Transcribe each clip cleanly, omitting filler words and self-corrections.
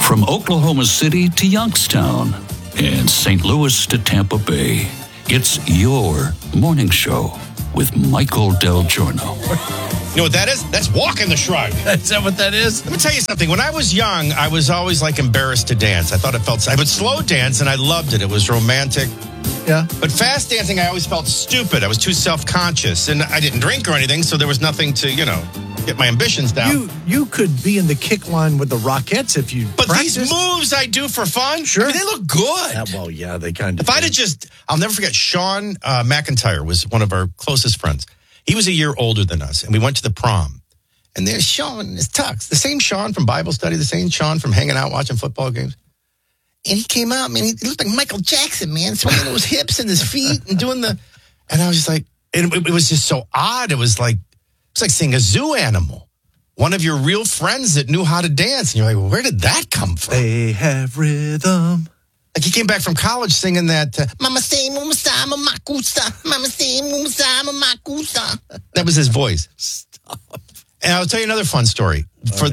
From Oklahoma City to Youngstown and St. Louis to Tampa Bay, it's your morning show with Michael Del Giorno. You know what that is? That's walking the shrug. Is that what that is? Let me tell you something. When I was young, I was always embarrassed to dance. I thought I would slow dance and I loved it. It was romantic. Yeah. But fast dancing, I always felt stupid. I was too self-conscious and I didn't drink or anything. So there was nothing to, get my ambitions down. You could be in the kick line with the Rockettes if you practiced. These moves I do for fun, sure. They look good. They kind of If I'd have I'll never forget, Sean McIntyre was one of our closest friends. He was a year older than us, and we went to the prom. And there's Sean in his tux. The same Sean from Bible study, the same Sean from hanging out watching football games. And he came out, man, he looked like Michael Jackson, man, swinging those hips and his feet and doing the... And I was just like, it was just so odd. It was like seeing a zoo animal. One of your real friends that knew how to dance. And you're like, well, where did that come from? They have rhythm. Like he came back from college singing that, Mama say, Mama sa, Mama kusa, Mama say, Mama sa, Mama kusa. That was his voice. Stop. And I'll tell you another fun story. For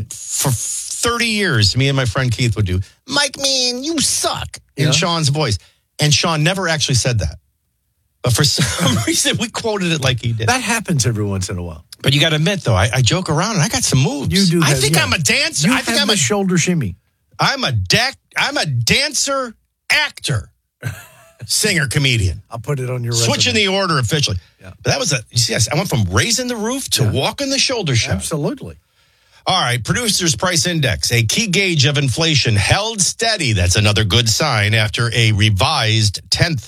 30 years, me and my friend Keith would do, Mike, man, you suck, in Sean's voice. And Sean never actually said that. But for some reason, we quoted it like he did. That happens every once in a while. But you got to admit, though, I joke around and I got some moves. You do that, I think I'm a dancer. I think I'm a shoulder shimmy. I'm a dancer, actor, singer, comedian. I'll put it on your resume. Switching the order officially. Yeah. But that was I went from raising the roof to walking the shoulder shot. Absolutely. All right, Producers Price Index, a key gauge of inflation, held steady. That's another good sign after a revised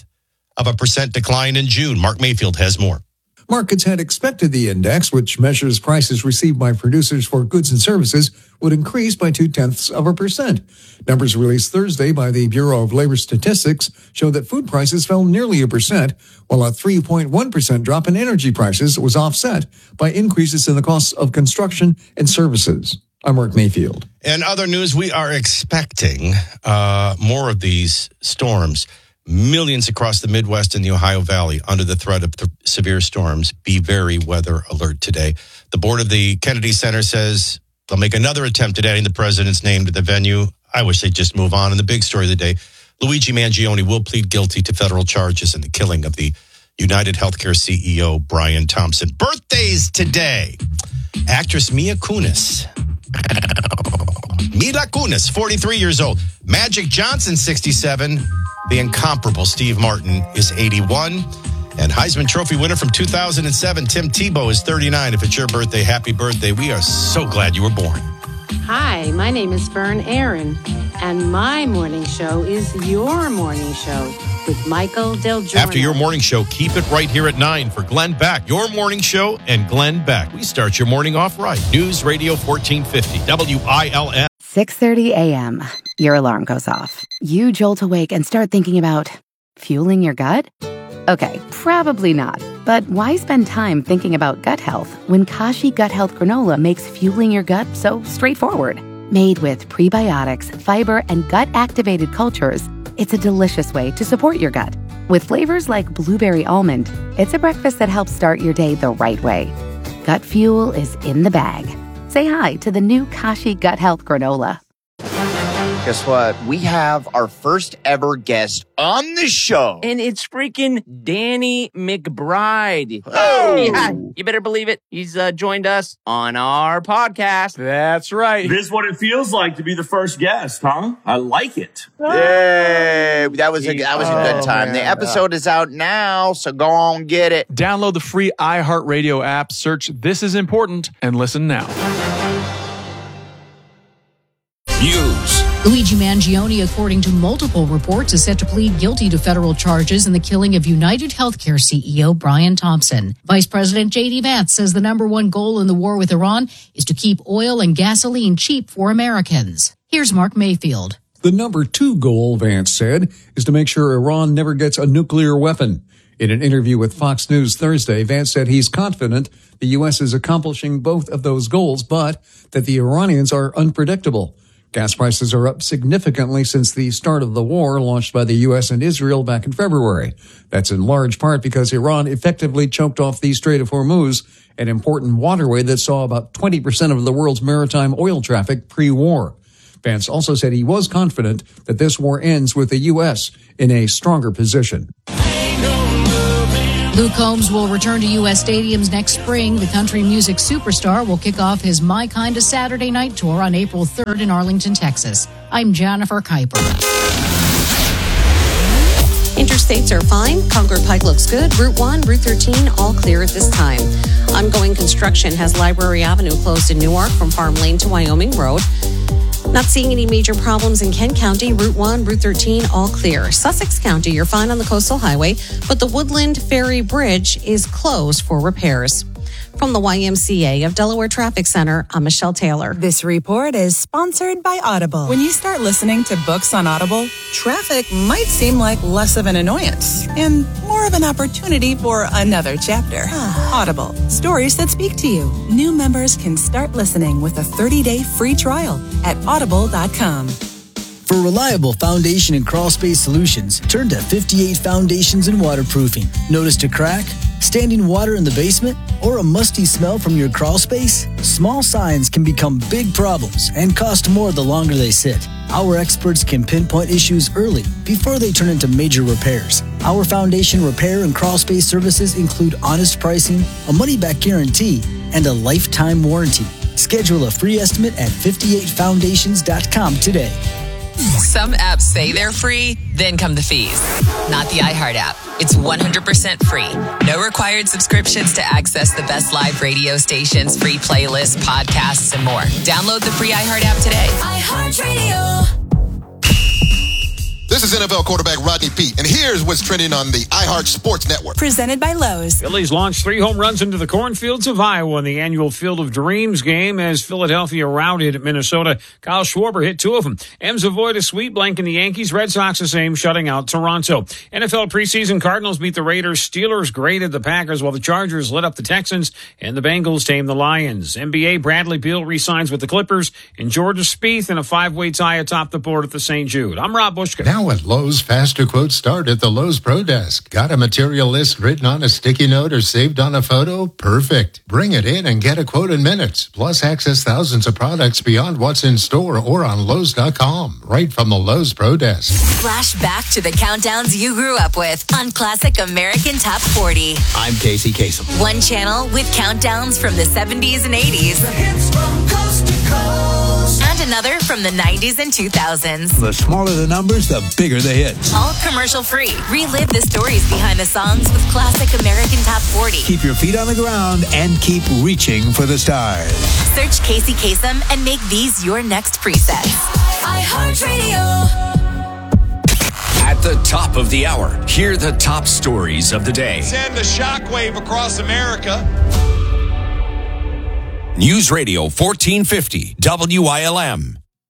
0.1% decline in June. Mark Mayfield has more. Markets had expected the index, which measures prices received by producers for goods and services, would increase by 0.2%. Numbers released Thursday by the Bureau of Labor Statistics show that food prices fell nearly 1%, while a 3.1% drop in energy prices was offset by increases in the costs of construction and services. I'm Mark Mayfield. In other news, we are expecting more of these storms. Millions across the Midwest and the Ohio Valley under the threat of severe storms. Be very weather alert today. The board of the Kennedy Center says they'll make another attempt at adding the president's name to the venue. I wish they'd just move on. And the big story of the day, Luigi Mangione will plead guilty to federal charges in the killing of the United Healthcare CEO, Brian Thompson. Birthdays today. Actress Mila Kunis, 43 years old. Magic Johnson, 67. The incomparable Steve Martin is 81. And Heisman Trophy winner from 2007, Tim Tebow, is 39. If it's your birthday, happy birthday. We are so glad you were born. Hi, my name is Fern Aaron, and my morning show is your morning show with Michael Del Giorno. After your morning show, keep it right here at 9 for Glenn Beck. Your morning show and Glenn Beck. We start your morning off right. News Radio 1450, WILM. 6:30 a.m. Your alarm goes off. You jolt awake and start thinking about fueling your gut? Okay, probably not. But why spend time thinking about gut health when Kashi Gut Health Granola makes fueling your gut so straightforward? Made with prebiotics, fiber, and gut-activated cultures, it's a delicious way to support your gut. With flavors like blueberry almond, it's a breakfast that helps start your day the right way. Gut fuel is in the bag. Say hi to the new Kashi Gut Health Granola. Guess what? We have our first ever guest on the show. And it's freaking Danny McBride. Oh! Yeah, you better believe it. He's joined us on our podcast. That's right. This is what it feels like to be the first guest, huh? I like it. Yay! That was a good time. Man. The episode is out now, so go on get it. Download the free iHeartRadio app, search This Is Important, and listen now. News. Luigi Mangione, according to multiple reports, is set to plead guilty to federal charges in the killing of United Healthcare CEO Brian Thompson. Vice President J.D. Vance says the number one goal in the war with Iran is to keep oil and gasoline cheap for Americans. Here's Mark Mayfield. The number 2 goal, Vance said, is to make sure Iran never gets a nuclear weapon. In an interview with Fox News Thursday, Vance said he's confident the U.S. is accomplishing both of those goals, but that the Iranians are unpredictable. Gas prices are up significantly since the start of the war launched by the U.S. and Israel back in February. That's in large part because Iran effectively choked off the Strait of Hormuz, an important waterway that saw about 20% of the world's maritime oil traffic pre-war. Vance also said he was confident that this war ends with the U.S. in a stronger position. Luke Combs will return to U.S. stadiums next spring. The country music superstar will kick off his My Kind of Saturday Night tour on April 3rd in Arlington, Texas. I'm Jennifer Kuiper. Interstates are fine. Concord Pike looks good. Route 1, Route 13, all clear at this time. Ongoing construction has Library Avenue closed in Newark from Farm Lane to Wyoming Road. Not seeing any major problems in Kent County. Route 1, Route 13, all clear. Sussex County, you're fine on the Coastal Highway, but the Woodland Ferry Bridge is closed for repairs. From the YMCA of Delaware Traffic Center, I'm Michelle Taylor. This report is sponsored by Audible. When you start listening to books on Audible, traffic might seem like less of an annoyance and more of an opportunity for another chapter. Audible, stories that speak to you. New members can start listening with a 30-day free trial at audible.com. For reliable foundation and crawl space solutions, turn to 58 Foundations and Waterproofing. Noticed a crack? Standing water in the basement? Or a musty smell from your crawl space? Small signs can become big problems and cost more the longer they sit. Our experts can pinpoint issues early before they turn into major repairs. Our foundation repair and crawl space services include honest pricing, a money-back guarantee, and a lifetime warranty. Schedule a free estimate at 58foundations.com today. Some apps say they're free, then come the fees. Not the iHeart app. It's 100% free. No required subscriptions to access the best live radio stations, free playlists, podcasts, and more. Download the free iHeart app today. iHeartRadio. This is NFL quarterback Rodney Peete, and here's what's trending on the iHeart Sports Network. Presented by Lowe's. Phillies launched 3 home runs into the cornfields of Iowa in the annual Field of Dreams game as Philadelphia routed Minnesota. Kyle Schwarber hit 2 of them. Ems avoid a sweep, blanking the Yankees. Red Sox the same, shutting out Toronto. NFL preseason, Cardinals beat the Raiders. Steelers graded the Packers, while the Chargers lit up the Texans, and the Bengals tamed the Lions. NBA, Bradley Beal re-signs with the Clippers, and Jordan Spieth in a 5-way tie atop the board at the St. Jude. I'm Rob Bushka. Now at Lowe's, faster quotes start at the Lowe's Pro Desk. Got a material list written on a sticky note or saved on a photo? Perfect. Bring it in and get a quote in minutes. Plus, access thousands of products beyond what's in store or on Lowe's.com. Right from the Lowe's Pro Desk. Flash back to the countdowns you grew up with on Classic American Top 40. I'm Casey Kasem. One channel with countdowns from the 70s and 80s. The hits from coast to coast. And another from the 90s and 2000s. The smaller the numbers, the bigger the hits. All commercial free. Relive the stories behind the songs with Classic American Top 40. Keep your feet on the ground and keep reaching for the stars. Search Casey Kasem and make these your next presets. iHeartRadio. At the top of the hour, hear the top stories of the day. Send the shockwave across America. News Radio 1450 WILM.